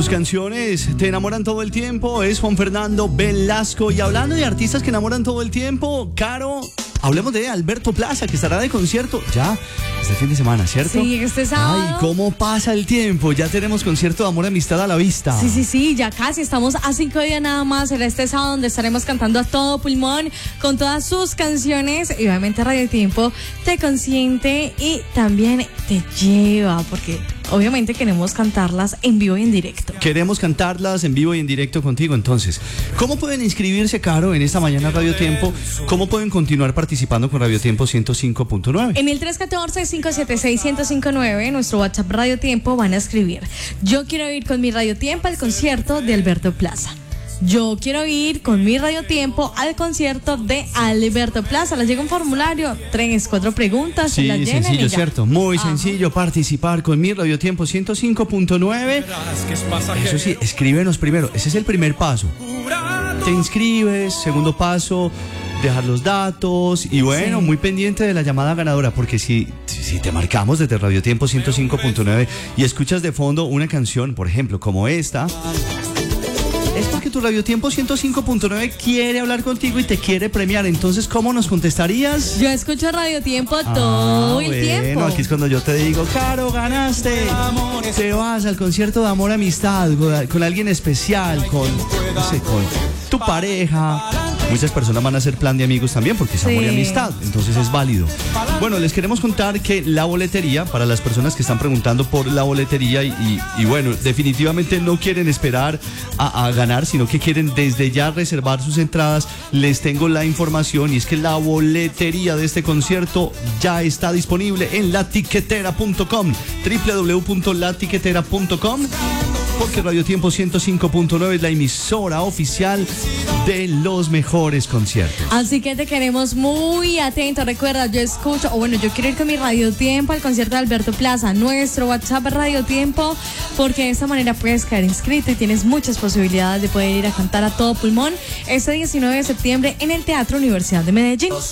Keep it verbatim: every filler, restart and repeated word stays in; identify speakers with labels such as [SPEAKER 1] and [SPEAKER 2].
[SPEAKER 1] Sus canciones te enamoran todo el tiempo. Es Juan Fernando Velasco. Y hablando de artistas que enamoran todo el tiempo, Caro, hablemos de Alberto Plaza, que estará de concierto ya este fin de semana, ¿cierto?
[SPEAKER 2] Sí, este sábado.
[SPEAKER 1] Ay, cómo pasa el tiempo. Ya tenemos concierto de Amor y Amistad a la vista.
[SPEAKER 2] Sí, sí, sí, ya casi. Estamos a cinco días nada más. Será este sábado donde estaremos cantando a todo pulmón con todas sus canciones. Y obviamente Radio Tiempo te consiente y también te lleva, porque obviamente queremos cantarlas en vivo y en directo.
[SPEAKER 1] Queremos cantarlas en vivo y en directo contigo. Entonces, ¿cómo pueden inscribirse, Caro, en esta mañana Radio Tiempo? ¿Cómo pueden continuar participando con Radio Tiempo ciento cinco punto nueve?
[SPEAKER 2] En el tres uno cuatro, cinco siete seis, uno cero cinco nueve, nuestro WhatsApp Radio Tiempo, van a escribir: yo quiero ir con mi Radio Tiempo al concierto de Alberto Plaza. Yo quiero ir con mi Radio Tiempo al concierto de Alberto Plaza. Les llega un formulario, tres, cuatro preguntas.
[SPEAKER 1] Sí,
[SPEAKER 2] las llenan
[SPEAKER 1] sencillo,
[SPEAKER 2] y ya.
[SPEAKER 1] ¿cierto? Muy
[SPEAKER 2] Ajá.
[SPEAKER 1] sencillo participar con mi Radio Tiempo ciento cinco punto nueve. Eso sí, escríbenos primero. Ese es el primer paso. Te inscribes, segundo paso, dejar los datos y bueno,
[SPEAKER 2] Sí.
[SPEAKER 1] muy pendiente de la llamada ganadora, porque si, si te marcamos desde Radio Tiempo ciento cinco punto nueve y escuchas de fondo una canción, por ejemplo, como esta, es porque tu Radio Tiempo ciento cinco punto nueve quiere hablar contigo y te quiere premiar. Entonces, ¿cómo nos contestarías?
[SPEAKER 2] Yo escucho Radio Tiempo
[SPEAKER 1] Ah,
[SPEAKER 2] todo el
[SPEAKER 1] bueno,
[SPEAKER 2] tiempo.
[SPEAKER 1] aquí es cuando yo te digo: Caro, ganaste. Te vas al concierto de Amor Amistad con, con alguien especial, con, no sé, con tu pareja. Muchas personas van a hacer plan de amigos también porque es
[SPEAKER 2] Sí.
[SPEAKER 1] amor y amistad, entonces es válido. Bueno, les queremos contar que la boletería, para las personas que están preguntando por la boletería y, y, y bueno, definitivamente no quieren esperar a, a ganar, sino que quieren desde ya reservar sus entradas, les tengo la información y es que la boletería de este concierto ya está disponible en la tiquetera punto com, doble u doble u doble u punto la tiquetera punto com, porque Radio Tiempo ciento cinco punto nueve es la emisora oficial de los mejores conciertos.
[SPEAKER 2] Así que te queremos muy atento. Recuerda, yo escucho, o bueno, yo quiero ir con mi Radio Tiempo al concierto de Alberto Plaza. Nuestro WhatsApp Radio Tiempo, porque de esta manera puedes quedar inscrito y tienes muchas posibilidades de poder ir a cantar a todo pulmón este diecinueve de septiembre en el Teatro Universidad de Medellín.